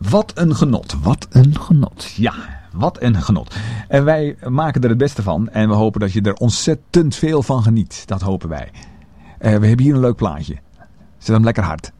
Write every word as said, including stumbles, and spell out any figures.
Wat een genot. Wat een genot. Ja, wat een genot. En wij maken er het beste van. En we hopen dat je er ontzettend veel van geniet. Dat hopen wij. Uh, we hebben hier een leuk plaatje. Zet hem lekker hard.